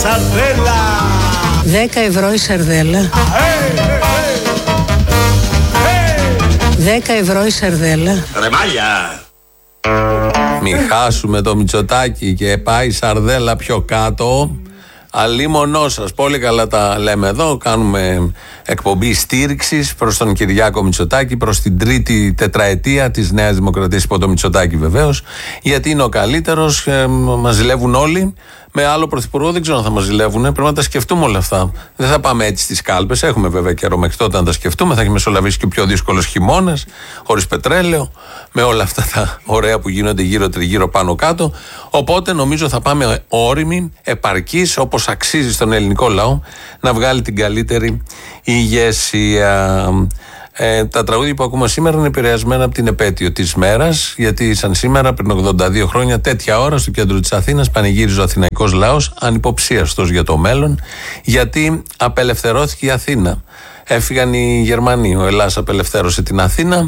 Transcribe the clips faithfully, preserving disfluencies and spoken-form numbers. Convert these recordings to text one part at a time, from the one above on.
σαρδέλα. Δέκα ευρώ η σαρδέλα. Hey, hey, hey. Δέκα ευρώ η σαρδέλα. Ρε μάλια. Μη χάσουμε το Μητσοτάκι και πάει η σαρδέλα πιο κάτω. Αλίμονό σας, πολύ καλά τα λέμε εδώ. Κάνουμε εκπομπή στήριξης προς τον Κυριάκο Μητσοτάκη, προς την τρίτη τετραετία της Νέας Δημοκρατίας υπό το Μητσοτάκη βεβαίως, γιατί είναι ο καλύτερος. Ε, μας ζηλεύουν όλοι. Με άλλο πρωθυπουργό δεν ξέρω αν θα μας ζηλεύουν. Πρέπει να τα σκεφτούμε όλα αυτά. Δεν θα πάμε έτσι στις κάλπες. Έχουμε βέβαια καιρό μέχρι τότε να τα σκεφτούμε. Θα έχει μεσολαβήσει και ο πιο δύσκολος χειμώνας, χωρίς πετρέλαιο, με όλα αυτά τα ωραία που γίνονται γύρω τριγύρω πάνω κάτω. Οπότε νομίζω θα πάμε όριμοι, επαρκείς, όπως αξίζει στον ελληνικό λαό, να βγάλει την καλύτερη ηγεσία. Ε, τα τραγούδια που ακούμε σήμερα είναι επηρεασμένα από την επέτειο της μέρας, γιατί σαν σήμερα πριν ογδόντα δύο χρόνια τέτοια ώρα στο κέντρο της Αθήνας πανηγύριζε ο αθηναϊκός λαός ανυποψίαστος για το μέλλον, γιατί απελευθερώθηκε η Αθήνα. Έφυγαν οι Γερμανοί, ο Ελλάς απελευθέρωσε την Αθήνα.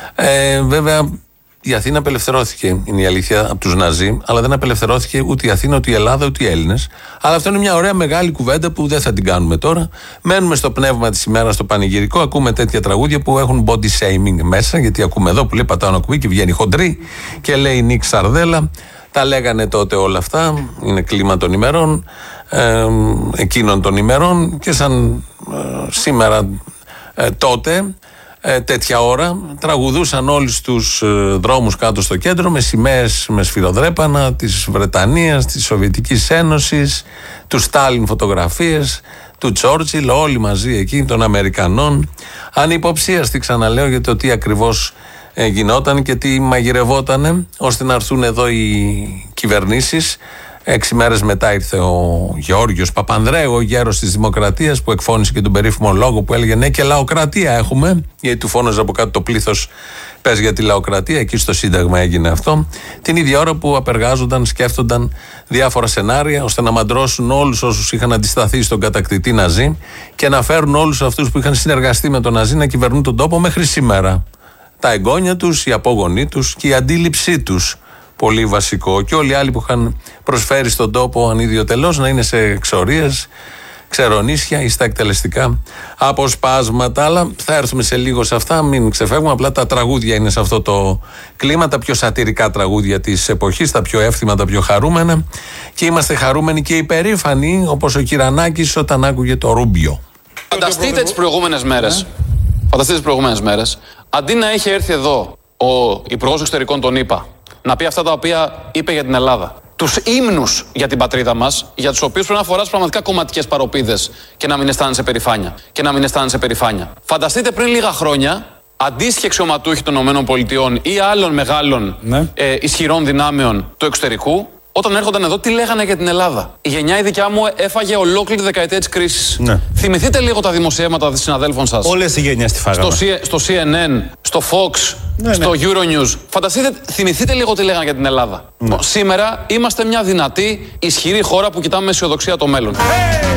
Ε, βέβαια η Αθήνα απελευθερώθηκε, είναι η αλήθεια, από τους Ναζί, αλλά δεν απελευθερώθηκε ούτε η Αθήνα, ούτε η Ελλάδα, ούτε οι Έλληνες. Αλλά αυτό είναι μια ωραία μεγάλη κουβέντα που δεν θα την κάνουμε τώρα. Μένουμε στο πνεύμα της ημέρας, στο πανηγυρικό. Ακούμε τέτοια τραγούδια που έχουν body shaming μέσα, γιατί ακούμε εδώ που λέει πατάω να κουμπί και βγαίνει χοντρή και λέει Νίκ Σαρδέλα. Τα λέγανε τότε όλα αυτά. Είναι κλίμα των ημερών, ε, εκείνων των ημερών και σαν ε, σήμερα ε, τότε. Ε, τέτοια ώρα τραγουδούσαν όλοι στους ε, δρόμους κάτω στο κέντρο με σημαίες, με σφυροδρέπανα της Βρετανίας, της Σοβιετικής Ένωσης, του Στάλιν φωτογραφίες, του Τσόρτσιλ, όλοι μαζί εκεί, των Αμερικανών. Ανυποψίαστοι, ξαναλέω, για το τι ακριβώς ε, γινόταν και τι μαγειρευότανε, ώστε να έρθουν εδώ οι κυβερνήσεις. Έξι μέρες μετά ήρθε ο Γεώργιος Παπανδρέου, ο γέρος της Δημοκρατίας, που εκφώνησε και τον περίφημο λόγο που έλεγε ναι και λαοκρατία έχουμε, γιατί του φώναζε από κάτω το πλήθος πες για τη λαοκρατία, εκεί στο Σύνταγμα έγινε αυτό. Την ίδια ώρα που απεργάζονταν, σκέφτονταν διάφορα σενάρια ώστε να μαντρώσουν όλους όσους είχαν αντισταθεί στον κατακτητή Ναζί και να φέρουν όλους αυτούς που είχαν συνεργαστεί με τον Ναζί να κυβερνούν τον τόπο μέχρι σήμερα. Τα εγγόνια τους, οι απόγονοί τους και η αντίληψή τους. Πολύ βασικό. Και όλοι οι άλλοι που είχαν προσφέρει στον τόπο ανιδιοτελώς να είναι σε εξορίες, ξερονίσια ή στα εκτελεστικά αποσπάσματα. Αλλά θα έρθουμε σε λίγο σε αυτά, μην ξεφεύγουμε. Απλά τα τραγούδια είναι σε αυτό το κλίμα, τα πιο σατιρικά τραγούδια της εποχής, τα πιο εύθυμα, τα πιο χαρούμενα. Και είμαστε χαρούμενοι και υπερήφανοι, όπως ο Κυρανάκης όταν άκουγε το Ρούμπιο. Φανταστείτε τις προηγούμενες μέρες. Φανταστείτε τις προηγούμενες μέρες. Αντί να έχει έρθει εδώ ο Υπουργός Εξωτερικών των ΗΠΑ να πει αυτά τα οποία είπε για την Ελλάδα. Τους ύμνους για την πατρίδα μας, για τους οποίους πρέπει να φοράς πραγματικά κομματικές παροπίδες και να μην αισθάνεσαι περηφάνεια. Και να μην αισθάνεσαι περηφάνεια. Φανταστείτε πριν λίγα χρόνια, αντίστοιχοι αξιωματούχοι των ΗΠΑ ή άλλων μεγάλων ναι. ε, ισχυρών δυνάμεων του εξωτερικού, όταν έρχονταν εδώ, τι λέγανε για την Ελλάδα. Η γενιά η δικιά μου έφαγε ολόκληρη τη δεκαετία της κρίσης. Ναι. Θυμηθείτε λίγο τα δημοσιεύματα των συναδέλφων σας. Όλες οι γενιές τη φάγαμε. Στο, στο σι εν εν, στο Fox, ναι, στο ναι. Euronews. Φανταστείτε, θυμηθείτε λίγο τι λέγανε για την Ελλάδα. Ναι. Σήμερα είμαστε μια δυνατή, ισχυρή χώρα που κοιτάμε με αισιοδοξία το μέλλον. Hey!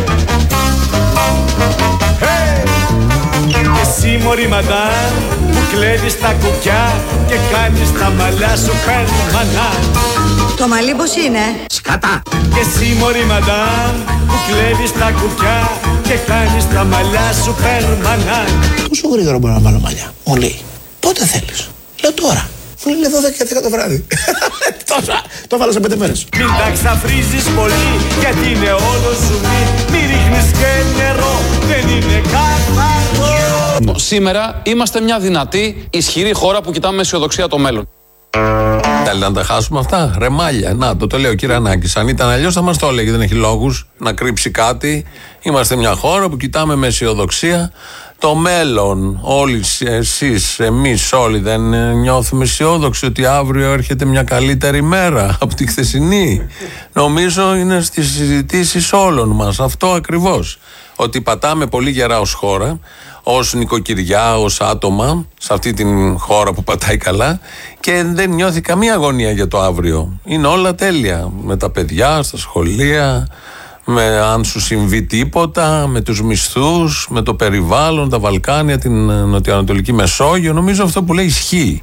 Hey! Εσύ μωρή μαντάν που κλέβεις τα κουκιά και κάνεις τα μαλλιά σου περμανά. Το μαλλί πώς είναι? Σκατά. Και εσύ μωρή μαντάν που κλέβεις τα κουκιά και κάνεις τα μαλλιά σου περμανά. Πόσο γρήγορα μπορώ να βάλω μαλλιά? Μου λέει, πότε θέλεις? Λέω τώρα. Μου λέει δώδεκα και δέκα το βράδυ. Τόσα. Το βάλω σε πέντε μέρες. Μην τα ξαφρίζεις πολύ γιατί είναι όλο σου μη. Μη ρίχνεις και νερό, δεν είναι καθαρό. Σήμερα είμαστε μια δυνατή, ισχυρή χώρα που κοιτάμε με αισιοδοξία το μέλλον. Θέλει να τα χάσουμε αυτά, ρεμάλια. Να, το, το λέει ο Κυρανάκης. Αν ήταν αλλιώς θα μας το έλεγε, δεν έχει λόγους να κρύψει κάτι. Είμαστε μια χώρα που κοιτάμε με αισιοδοξία το μέλλον. Όλοι εσείς, εμείς όλοι δεν νιώθουμε αισιόδοξοι ότι αύριο έρχεται μια καλύτερη μέρα από τη χθεσινή? Νομίζω είναι στις συζητήσεις όλων μας αυτό ακριβώς. Ότι πατάμε πολύ γερά ως χώρα, ως νοικοκυριά, ως άτομα, σε αυτή την χώρα που πατάει καλά και δεν νιώθει καμία αγωνία για το αύριο. Είναι όλα τέλεια. Με τα παιδιά, στα σχολεία, με αν σου συμβεί τίποτα, με τους μισθούς, με το περιβάλλον, τα Βαλκάνια, την Νοτιοανατολική Μεσόγειο. Νομίζω αυτό που λέει ισχύει. Ο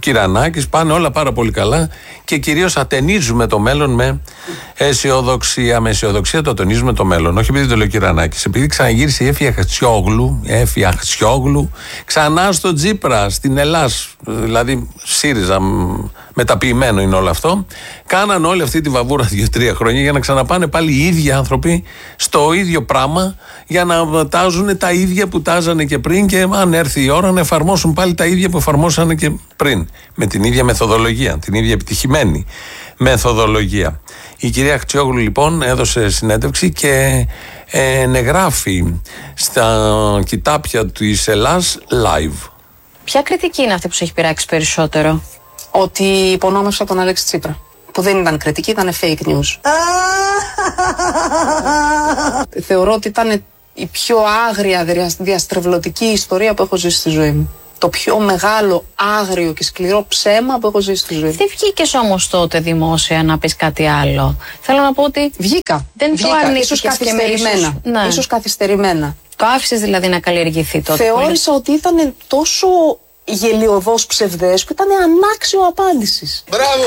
Κυρανάκης, πάνε όλα πάρα πολύ καλά και κυρίως ατενίζουμε το μέλλον με αισιοδοξία. Με αισιοδοξία το ατενίζουμε το μέλλον. Όχι επειδή το λέει ο Κυρανάκης, επειδή ξαναγύρισε η Έφη Αχτσιόγλου, Έφη Αχτσιόγλου, ξανά στο Τσίπρα, στην Ελλάς, δηλαδή ΣΥΡΙΖΑ, μεταποιημένο είναι όλο αυτό. Κάναν όλη αυτή τη βαβούρα δύο-τρία χρόνια για να ξαναπάνε πάλι οι ίδιοι άνθρωποι στο ίδιο πράγμα, για να τάζουν τα ίδια που τάζανε και πριν και αν έρθει η ώρα να εφαρμόσουν πάλι τα ίδια που εφαρμόσανε και πριν. Με την ίδια μεθοδολογία, την ίδια επιτυχημένη μεθοδολογία. Η κυρία Αχτσιόγλου λοιπόν έδωσε συνέντευξη και ενεγράφει στα κοιτάπια της Ελλάς live. Ποια κριτική είναι αυτή που σε έχει πειράξει περισσότερο? Ότι υπονόμευσα τον Αλέξη Τσίπρα. Που δεν ήταν κριτική, ήταν fake news. Θεωρώ ότι ήταν η πιο άγρια διαστρεβλωτική ιστορία που έχω ζήσει στη ζωή μου. Το πιο μεγάλο, άγριο και σκληρό ψέμα που έχω ζήσει στη ζωή μου. Δεν βγήκες όμως τότε δημόσια να πεις κάτι άλλο? Θέλω να πω ότι Βγήκα. Δεν Βγήκα. το αρνήθηκες ίσως καθυστερημένα. ίσως, ναι. ίσως καθυστερημένα. Το άφησες δηλαδή να καλλιεργηθεί τότε? Θεώρησα ότι ήταν τόσο γελιωδώς ψευδές που ήταν ανάξιο απάντησης. Μπράβο!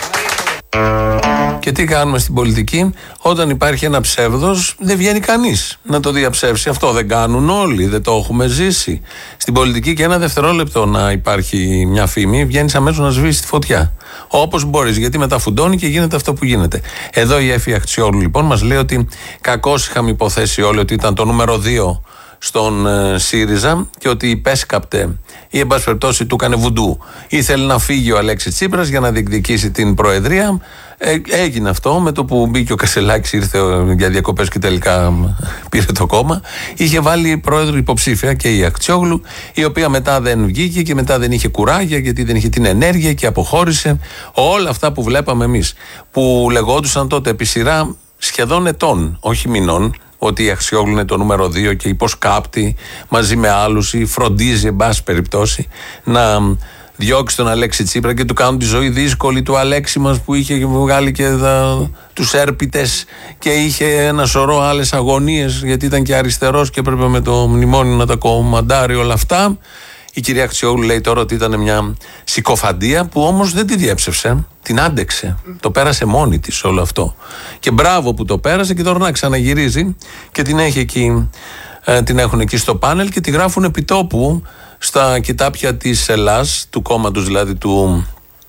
Και τι κάνουμε στην πολιτική? Όταν υπάρχει ένα ψεύδος, δεν βγαίνει κανείς να το διαψεύσει. Αυτό δεν κάνουν όλοι, δεν το έχουμε ζήσει. Στην πολιτική και ένα δευτερόλεπτο να υπάρχει μια φήμη, βγαίνεις αμέσως να σβήσεις τη φωτιά. Όπως μπορείς, γιατί μετά φουντώνει και γίνεται αυτό που γίνεται. Εδώ η Έφη Αχτσιόγλου λοιπόν μας λέει ότι κακώς είχαμε υποθέσει όλοι ότι ήταν το νούμερο δύο στον ε, ΣΥΡΙΖΑ και ότι υπέσκαπτε ή εν πάση περιπτώσει του έκανε βουντού. Ήθελε να φύγει ο Αλέξης Τσίπρας για να διεκδικήσει την Προεδρία. Ε, έγινε αυτό με το που μπήκε ο Κασελάκης, ήρθε για διακοπές και τελικά πήρε το κόμμα. Είχε βάλει πρόεδρο υποψήφια και η Αχτσιόγλου, η οποία μετά δεν βγήκε και μετά δεν είχε κουράγια γιατί δεν είχε την ενέργεια και αποχώρησε. Όλα αυτά που βλέπαμε εμείς, που λεγόντουσαν τότε επί σειρά σχεδόν ετών, όχι μηνών, ότι η Αχτσιόγλου είναι το νούμερο δύο και υποσκάπτει μαζί με άλλους ή φροντίζει, εν πάση περιπτώσει, να διώξει τον Αλέξη Τσίπρα και του κάνουν τη ζωή δύσκολη, του Αλέξη μας που είχε βγάλει και δα, τους έρπιτες και είχε ένα σωρό άλλες αγωνίες γιατί ήταν και αριστερός και έπρεπε με το μνημόνιο να τα κομμαντάρει όλα αυτά. Η κυρία Αχτσιόγλου λέει τώρα ότι ήταν μια συκοφαντία που όμως δεν τη διέψευσε, την άντεξε. Mm. Το πέρασε μόνη της όλο αυτό. Και μπράβο που το πέρασε και τώρα να ξαναγυρίζει και την, έχει εκεί, ε, την έχουν εκεί στο πάνελ και τη γράφουν επιτόπου στα κοιτάπια της Ελλάς, του κόμματος δηλαδή του,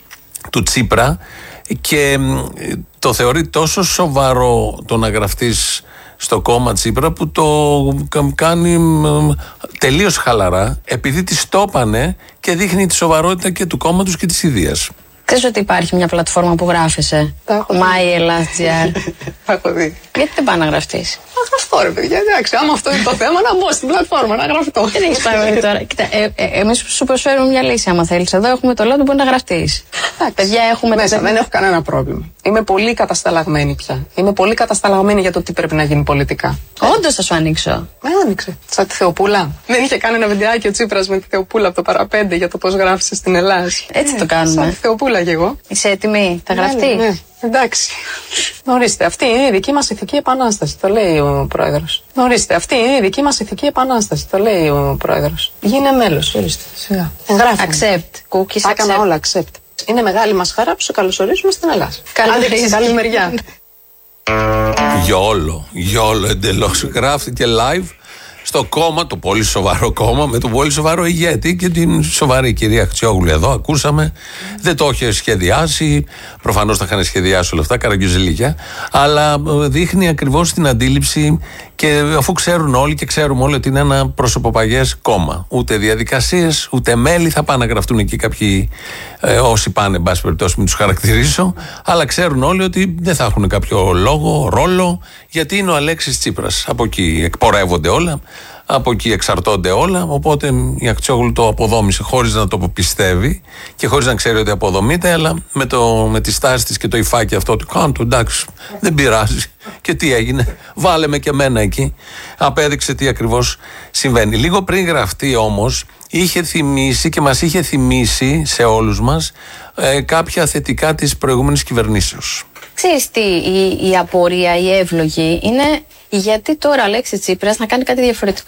του Τσίπρα, και ε, το θεωρεί τόσο σοβαρό το να γραφτείς στο κόμμα Τσίπρα που το κάνει τελείως χαλαρά επειδή τη στόπανε και δείχνει τη σοβαρότητα και του κόμματος και της ιδείας. Ξέρεις ότι υπάρχει μια πλατφόρμα που γράφεσαι? My Ελλάς τζι αρ. Τα έχω δει. Γιατί δεν πάει να γραφτείς? Να γραφτώ ρε παιδιά, εντάξει, άμα αυτό είναι το θέμα να μπω στην πλατφόρμα, να γραφτώ. Δεν έχεις πάει μέχρι τώρα. Κοίτα, ε, ε, εμείς σου προσφέρουμε μια λύση άμα θέλεις. Εδώ έχουμε το λόγο που μπορεί να γραφτείς. Παιδιά, έχουμε μέσα, δεν έχω κανένα πρόβλημα. Είμαι πολύ κατασταλαγμένη πια. Είμαι πολύ κατασταλαγμένη για το τι πρέπει να γίνει πολιτικά. Όντως θα σου ανοίξω. Με άνοιξε. Σαν τη Θεοπούλα. Δεν είχε κάνει ένα βιντεάκι ο Τσίπρας με τη Θεοπούλα από το παραπέντε για το πώς γράφησε στην Ελλάς. Έτσι το κάνουμε. Σαν τη Θεοπούλα κι εγώ. Είσαι έτοιμη? Θα γραφτεί? Ναι, ναι. Εντάξει. Ορίστε, αυτή είναι η δική μας ηθική επανάσταση, το λέει ο πρόεδρος. Ορίστε, αυτή είναι η δική μας ηθική επανάσταση, το λέει ο πρόεδρος. Γίνε μέλος, ορίστε. Σιγά. Εγγράφουμε. Accept. Cookies Τα έκανα accept. όλα accept. Είναι μεγάλη μας χαρά που σε καλωσορίζουμε στην Ελλάδα. Καλή, καλή μεριά. Γιόλο, γιόλο εντελώς. Γράφτηκε live στο κόμμα, το πολύ σοβαρό κόμμα, με τον πολύ σοβαρό ηγέτη και την σοβαρή κυρία Αχτσιόγλου. Εδώ ακούσαμε, δεν το είχε σχεδιάσει, προφανώς τα είχαν σχεδιάσει όλα αυτά, καραγκιουζιλίκια, αλλά δείχνει ακριβώς την αντίληψη και αφού ξέρουν όλοι και ξέρουμε όλοι ότι είναι ένα προσωποπαγές κόμμα. Ούτε διαδικασίες, ούτε μέλη, θα πάνε να γραφτούν εκεί κάποιοι, ε, όσοι πάνε, εν πάση περιπτώσει, μην τους χαρακτηρίσω, αλλά ξέρουν όλοι ότι δεν θα έχουν κάποιο λόγο, ρόλο, γιατί είναι ο Αλέξης Τσίπρας. Από εκεί εκπορεύονται όλα. Από εκεί εξαρτώνται όλα. Οπότε η Αχτσιόγλου το αποδόμησε χωρίς να το πιστεύει και χωρίς να ξέρει ότι αποδομείται, αλλά με, το, με τη στάση της και το υφάκι αυτό του κάντου, εντάξει, δεν πειράζει. Και τι έγινε, βάλε με και εμένα εκεί. Απέδειξε τι ακριβώς συμβαίνει. Λίγο πριν γραφτεί όμως, είχε θυμίσει και μας είχε θυμίσει σε όλους μας ε, κάποια θετικά της προηγούμενης κυβερνήσεως. Ξέρεις τι, η, η απορία, η εύλογη είναι γιατί τώρα ο Αλέξης Τσίπρας να κάνει κάτι διαφορετικό.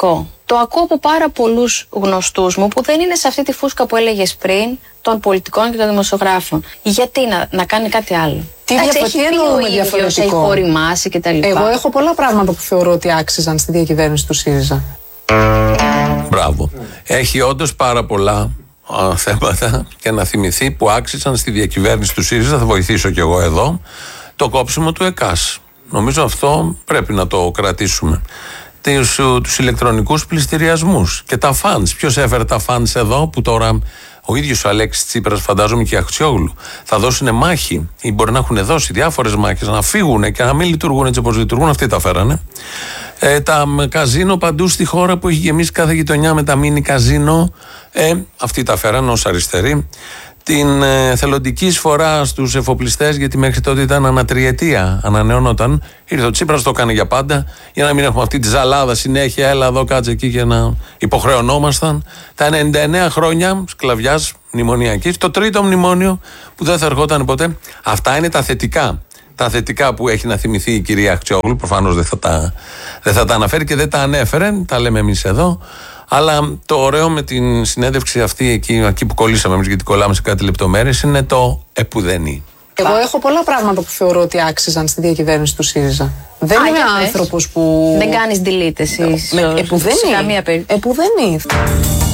Το ακούω από πάρα πολλούς γνωστούς μου που δεν είναι σε αυτή τη φούσκα που έλεγες πριν, των πολιτικών και των δημοσιογράφων. Γιατί να, να κάνει κάτι άλλο? Τι διαφορετικό εννοούμε διαφορετικό? Έχει οριμάσει κτλ. Εγώ έχω πολλά πράγματα που θεωρώ ότι άξιζαν στη διακυβέρνηση του ΣΥΡΙΖΑ. Μπράβο. Έχει όντως πάρα πολλά α, θέματα και να θυμηθεί που άξιζαν στη διακυβέρνηση του ΣΥΡΙΖΑ. Θα βοηθήσω κι εγώ εδώ. Το κόψιμο του ΕΚΑΣ. Νομίζω αυτό πρέπει να το κρατήσουμε. Τους, τους ηλεκτρονικούς πληστηριασμούς και τα φαντς. Ποιος έφερε τα φαντς εδώ, που τώρα ο ίδιος ο Αλέξης Τσίπρας, φαντάζομαι και η Αχτσιόγλου, θα δώσουν μάχη ή μπορεί να έχουν δώσει διάφορες μάχες να φύγουν και να μην λειτουργούν έτσι όπως λειτουργούν. Αυτοί τα φέρανε. Ε, τα καζίνο παντού στη χώρα που έχει γεμίσει κάθε γειτονιά με τα μίνι καζίνο, ε, αυτοί τα φέρανε ως αριστεροί. Την ε, θελοντική εισφορά στους εφοπλιστές, γιατί μέχρι τότε ήταν ανατριετία, ανανεώνονταν. Ήρθε ο Τσίπρας, το έκανε για πάντα, για να μην έχουμε αυτή τη ζαλάδα συνέχεια. Έλα εδώ, κάτσε εκεί και να υποχρεωνόμασταν. Τα ενενήντα εννέα χρόνια σκλαβιάς μνημονιακής, το τρίτο μνημόνιο που δεν θα ερχόταν ποτέ. Αυτά είναι τα θετικά. Τα θετικά που έχει να θυμηθεί η κυρία Αχτσιόγλου. Προφανώς δεν θα τα, δεν θα τα αναφέρει και δεν τα ανέφερε. Τα λέμε εμείς εδώ. Αλλά το ωραίο με την συνέντευξη αυτή, εκεί, εκεί που κολλήσαμε εμείς, γιατί κολλάμε σε κάτι λεπτομέρειες, είναι το επουδενή. Εγώ έχω πολλά πράγματα που θεωρώ ότι άξιζαν στη διακυβέρνηση του ΣΥΡΙΖΑ. Δεν Α, είμαι για πες. άνθρωπος που. Δεν κάνεις delete εσύ. Με, επουδενή. Σε καμία περίπτωση. Επουδενή.